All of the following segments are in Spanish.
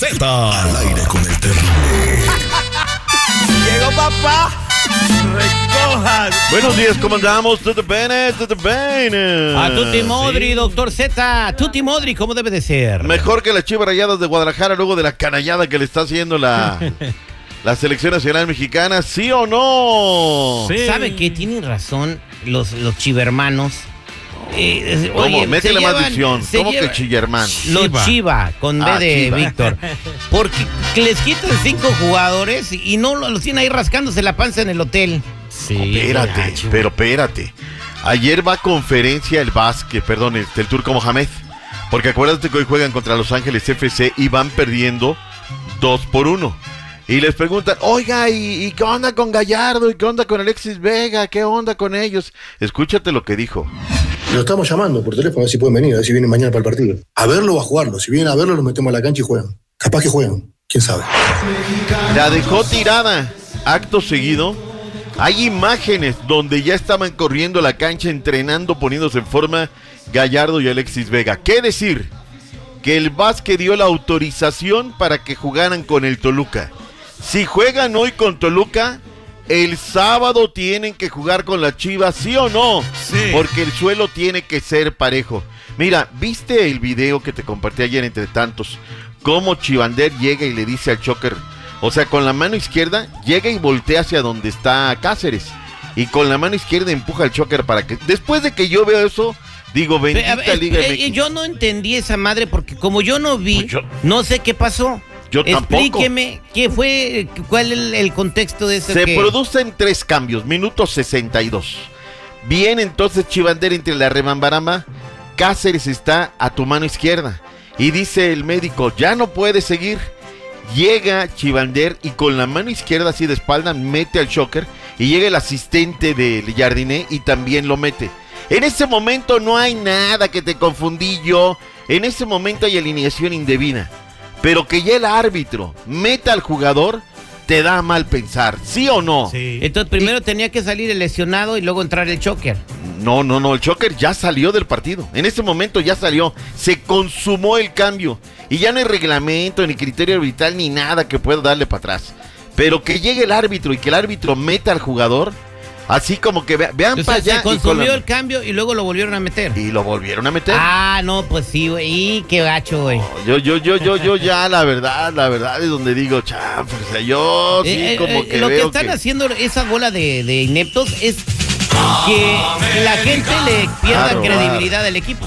Z. Al aire con el terrible. Llegó papá. Recojan. Buenos días, ¿cómo andamos? Tutti bene, tutti bene. A tutti modri, sí. Doctor Z. Tutti modri, como debe de ser. Mejor que las Chivas Rayadas de Guadalajara luego de la canallada que le está haciendo la selección nacional mexicana, ¿sí o no? Sí. ¿Sabe qué? Tienen razón los chivermanos. ¿Cómo? Métele más dicción. ¿Cómo que chillerman? Los Chiva, con B de Víctor. Porque les quitan 5 jugadores y no los tienen ahí rascándose la panza en el hotel. Sí. Espérate. Ayer va a conferencia el el Turco Mohamed. Porque acuérdate que hoy juegan contra Los Ángeles FC y van perdiendo 2-1. Y les preguntan, oiga, ¿y qué onda con Gallardo? ¿Y qué onda con Alexis Vega? ¿Qué onda con ellos? Escúchate lo que dijo. Lo estamos llamando por teléfono a ver si pueden venir, a ver si vienen mañana para el partido. A verlo o a jugarlo. Si vienen a verlo, los metemos a la cancha y juegan. Capaz que juegan, quién sabe. La dejó tirada. Acto seguido, hay imágenes donde ya estaban corriendo la cancha, entrenando, poniéndose en forma Gallardo y Alexis Vega. ¿Qué decir? Que el Vasque dio la autorización para que jugaran con el Toluca. Si juegan hoy con Toluca, el sábado tienen que jugar con la Chivas, ¿sí o no? Sí. Porque el suelo tiene que ser parejo. Mira, ¿viste el video que te compartí ayer entre tantos? Cómo Chivander llega y le dice al Choker, o sea, con la mano izquierda, llega y voltea hacia donde está Cáceres. Y con la mano izquierda empuja al Choker para que... Después de que yo veo eso, digo, bendita Liga MX. Yo no entendí esa madre porque como yo no vi, no sé qué pasó. Yo tampoco. Explíqueme, ¿cuál es el contexto de eso? Se producen 3 cambios, minuto 62. Bien, entonces Chivander entre la rebambaramba, Cáceres está a tu mano izquierda. Y dice el médico, ya no puede seguir. Llega Chivander y con la mano izquierda así de espalda mete al Choker. Y llega el asistente de Jardiné y también lo mete. En ese momento no hay nada, que te confundí yo. En ese momento hay alineación indebida. Pero que ya el árbitro meta al jugador, te da mal pensar, ¿sí o no? Sí. Entonces primero tenía que salir el lesionado y luego entrar el Choker. No, el Choker ya salió del partido. En ese momento ya salió, se consumó el cambio. Y ya no hay reglamento, ni criterio arbitral, ni nada que pueda darle para atrás. Pero que llegue el árbitro y que el árbitro meta al jugador... Así como que vean para allá. Se consumió el cambio y luego lo volvieron a meter. Y lo volvieron a meter. Ah, no, pues sí, güey. Y qué gacho, güey. No, yo ya la verdad es donde digo, chanfre, o sea, yo sí como que lo veo que están haciendo esa bola de ineptos es que la gente le pierda credibilidad al equipo.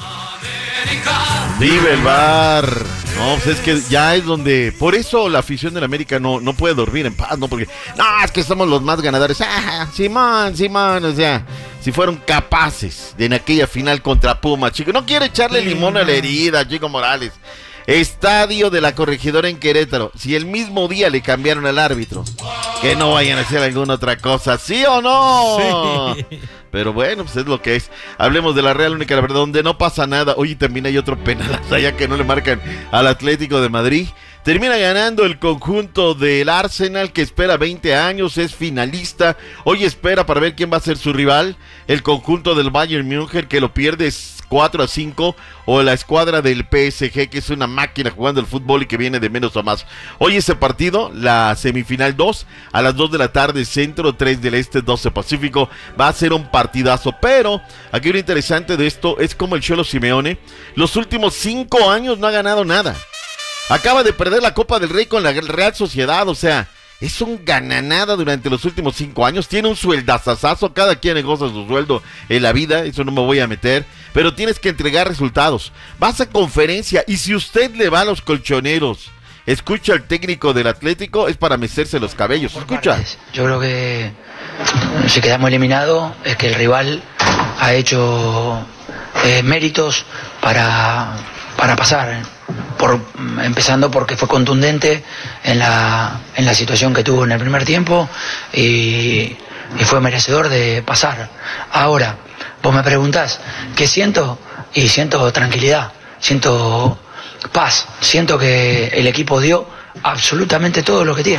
Vive el bar. No, pues es que ya es donde... Por eso la afición del América no puede dormir en paz, ¿no? Porque, no, es que somos los más ganadores. Ah, Simón, o sea, si fueron capaces de en aquella final contra Puma, chico. No quiere echarle limón a la herida, Chico Morales. Estadio de la Corregidora en Querétaro. Si el mismo día le cambiaron al árbitro, que no vayan a hacer alguna otra cosa, ¿sí o no? Sí. Pero bueno, pues es lo que es. Hablemos de la Real Única, la verdad, donde no pasa nada. Oye, también hay otro penal allá que no le marcan al Atlético de Madrid. Termina ganando el conjunto del Arsenal, que espera 20 años, es finalista. Hoy espera para ver quién va a ser su rival. El conjunto del Bayern Múnich, que lo pierde 4-5, o la escuadra del PSG, que es una máquina jugando el fútbol y que viene de menos a más. Hoy ese partido, la semifinal 2, a las 2 de la tarde, centro, 3 del este, 12 pacífico, va a ser un partidazo. Pero aquí lo interesante de esto es como el Cholo Simeone, los últimos 5 años no ha ganado nada. Acaba de perder la Copa del Rey con la Real Sociedad, o sea, es un gananada durante los últimos 5 años. Tiene un sueldazazazo, cada quien goza su sueldo en la vida, eso no me voy a meter, pero tienes que entregar resultados. Vas a conferencia y si usted le va a los colchoneros, escucha al técnico del Atlético, es para mecerse los cabellos, escucha. Yo creo que si quedamos eliminados es que el rival ha hecho méritos para pasar, empezando porque fue contundente en la situación que tuvo en el primer tiempo y fue merecedor de pasar. Ahora, vos me preguntás, ¿qué siento? Y siento tranquilidad, siento paz, siento que el equipo dio absolutamente todo lo que tiene.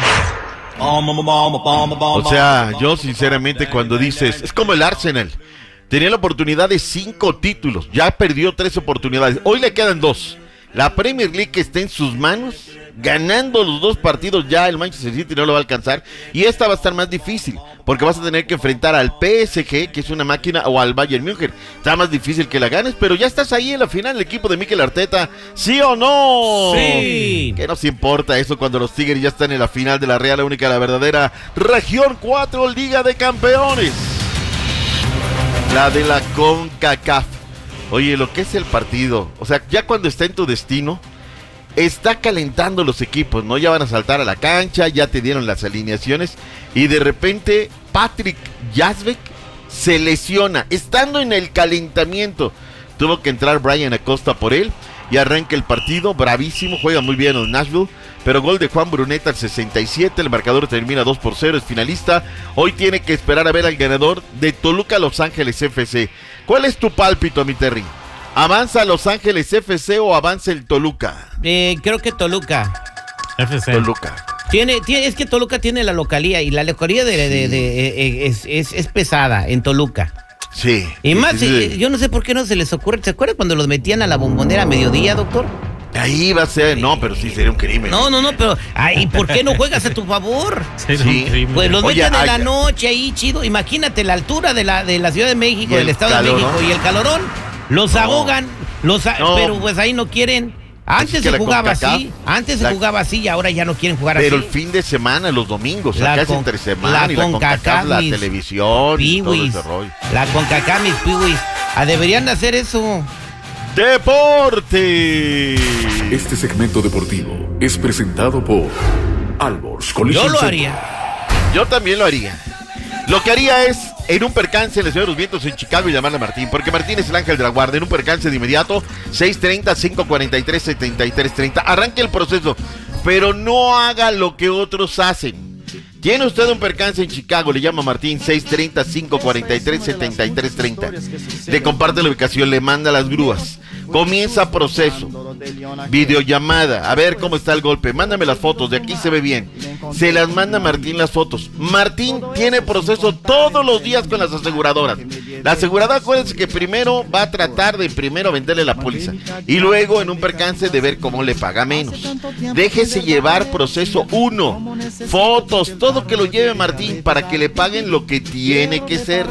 O sea, yo sinceramente cuando dices, es como el Arsenal, tenía la oportunidad de 5 títulos, ya perdió 3 oportunidades, hoy le quedan 2. la Premier League está en sus manos, ganando los 2 partidos ya el Manchester City no lo va a alcanzar, y esta va a estar más difícil, porque vas a tener que enfrentar al PSG, que es una máquina, o al Bayern München. Está más difícil que la ganes, pero ya estás ahí en la final, el equipo de Mikel Arteta, ¿sí o no? Sí. Que nos importa eso cuando los Tigres ya están en la final de la Real, la única, la verdadera Región 4, Liga de Campeones. La de la CONCACAF. Oye, lo que es el partido, o sea, ya cuando está en tu destino, está calentando los equipos, ¿no? Ya van a saltar a la cancha, ya te dieron las alineaciones, y de repente Patrick Jasbeck se lesiona, estando en el calentamiento. Tuvo que entrar Brian Acosta por él, y arranca el partido, bravísimo, juega muy bien el Nashville, pero gol de Juan Bruneta al 67, el marcador termina 2-0, es finalista. Hoy tiene que esperar a ver al ganador de Toluca Los Ángeles FC. ¿Cuál es tu pálpito, mi Terry? ¿Avanza Los Ángeles FC o avanza el Toluca? Creo que Toluca. FC. Toluca. Es que Toluca tiene la localía, y la localía es pesada en Toluca. Sí. Y más, sí. yo no sé por qué no se les ocurre. ¿Se acuerdan cuando los metían a la Bombonera a mediodía, doctor? Ahí va a ser, no, pero sí sería un crimen. No, pero, ay, ¿por qué no juegas a tu favor? Sí. Pues los Oye, meten en la noche ahí, chido. Imagínate la altura de la Ciudad de México, del Estado calorón. de México, y el calorón. Los ahogan, No. pero pues ahí no quieren. Antes que se la jugaba CONCACAF, así, jugaba así, y ahora ya no quieren jugar Pero así. el fin de semana, los domingos, acá es entre semana, la y la CONCACAF, la mis televisión, y todo piwis, ese rollo. La CONCACAF, mis piwis. Deberían de hacer eso. ¡Deporte! Este segmento deportivo es presentado por Albors Collision Yo lo Center. haría. Yo también lo haría. Lo que haría es, en un percance en la Ciudad de los Vientos en Chicago, y llamarle a Martín, porque Martín es el ángel de la guardia. En un percance de inmediato, 630-543-7330. Arranque el proceso, pero no haga lo que otros hacen. Tiene usted un percance en Chicago, le llama a Martín, 630-543-7330. Le comparte la ubicación, le manda las grúas. Comienza proceso, videollamada, a ver cómo está el golpe, mándame las fotos, de aquí se ve bien. Se las manda Martín las fotos. Martín tiene proceso todos los días con las aseguradoras. La aseguradora, acuérdense que primero va a tratar de venderle la póliza, y luego en un percance de ver cómo le paga menos. Déjese llevar proceso 1, fotos, todo que lo lleve Martín para que le paguen lo que tiene que ser.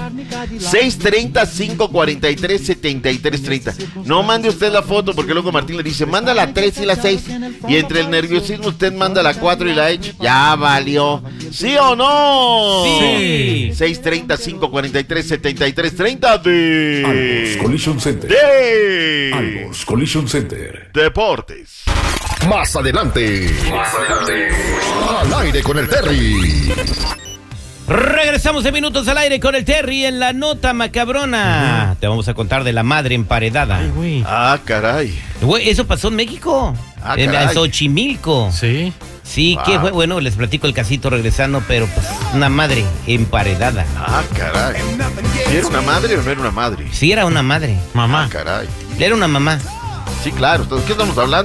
630-543-7330. No mande usted la foto, porque luego Martín le dice, manda la 3 y la 6, y entre el nerviosismo usted manda la 4 y la H. Ya valió. ¿Sí o no? Sí. 630-543-7330 de Albors Collision Center. de Albors Collision Center. Deportes. Más adelante. Al aire con el Terry. Regresamos en minutos al aire con el Terry en la nota macabrona. Te vamos a contar de la madre emparedada. Ay, güey. Ah, caray. Güey, eso pasó en México. En caray. Xochimilco. Sí. Sí, Wow. que fue, bueno, les platico el casito regresando, pero pues una madre emparedada. Ah, caray. ¿Sí era una madre o no era una madre? Sí, era una madre. Mamá. Ah, caray. Era una mamá. Sí, claro. Entonces, ¿qué estamos hablando?